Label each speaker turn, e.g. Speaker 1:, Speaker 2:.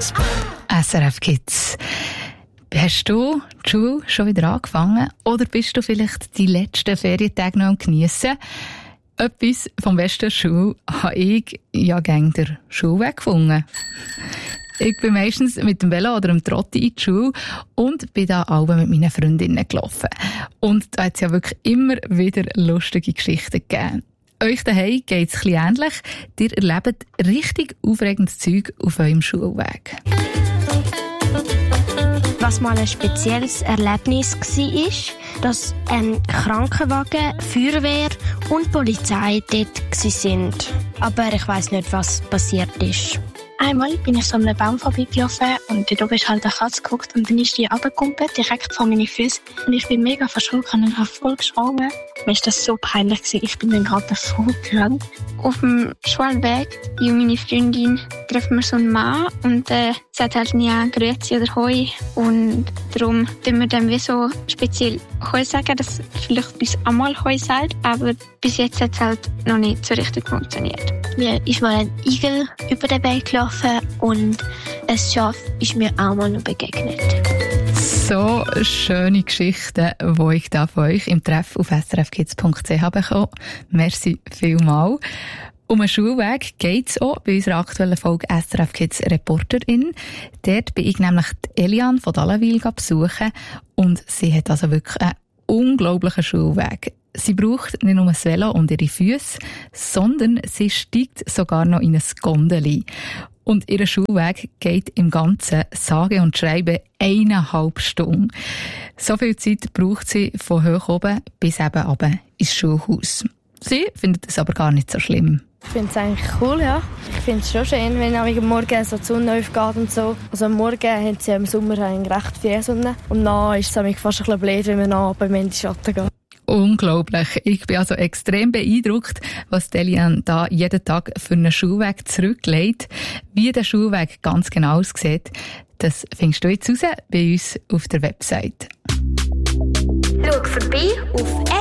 Speaker 1: Kids.
Speaker 2: SRF Kids. Hast du die Schule schon wieder angefangen? Oder bist du vielleicht die letzten Ferientage noch am Geniessen? Etwas vom besten Schule habe ich ja gegen den Schulweg gefunden. Ich bin meistens mit dem Velo oder dem Trotti in die Schule und bin da auch mit meinen Freundinnen gelaufen. Und da hat es ja wirklich immer wieder lustige Geschichten gegeben. Euch daheim geht es ein bisschen ähnlich. Ihr erlebt richtig aufregendes Zeug auf eurem Schulweg.
Speaker 3: Was mal ein spezielles Erlebnis war, dass ein Krankenwagen, Feuerwehr und Polizei dort waren. Aber ich weiss nicht, was passiert ist.
Speaker 4: Einmal bin ich so an einem Baum vorbeigelaufen und dort oben ist halt eine Katze geguckt und dann ist die runtergekumpelt, direkt vor meine Füße. Und ich bin mega verschrocken und habe voll geschrien. Mir war das so peinlich gewesen. Ich bin dann gerade davor gerannt.
Speaker 5: Auf dem Schulweg, ich und meine Freundin, treffen wir so einen Mann und sagt halt nie Grüezi oder Hoi. Und darum tun wir dann wie so speziell Hoi sagen, dass vielleicht bis einmal Hoi sagt, aber bis jetzt hat es halt noch nicht so richtig funktioniert.
Speaker 4: Mir ist mal ein Igel über den Weg gelaufen und ein Schaf ist mir auch mal noch begegnet.
Speaker 2: So schöne Geschichten, die ich da von euch im Treff auf srfkids.ch bekommen. Merci vielmals. Um einen Schulweg geht es auch bei unserer aktuellen Folge SRF Kids Reporterin. Dort bin ich nämlich die Eliane von Dallenwil besuchen und sie hat also wirklich einen unglaublichen Schulweg. Sie braucht nicht nur ein Velo und ihre Füße, sondern sie steigt sogar noch in ein Gondeli. Und ihr Schulweg geht im Ganzen sage und schreibe 1,5 Stunden. So viel Zeit braucht sie von hoch oben bis eben runter ins Schulhaus. Sie findet es aber gar nicht so schlimm.
Speaker 6: Ich finde es eigentlich cool, ja. Ich finde es schon schön, wenn am Morgen so die Sonne aufgeht und so. Also am Morgen haben sie im Sommer recht viel Sonne. Und dann ist es fast ein bisschen blöd, wenn man dann in den Schatten geht.
Speaker 2: Unglaublich. Ich bin also extrem beeindruckt, was Eliane da jeden Tag für einen Schulweg zurücklegt. Wie der Schulweg ganz genau aussieht, das findest du jetzt raus bei uns auf der Website.
Speaker 5: Schau vorbei auf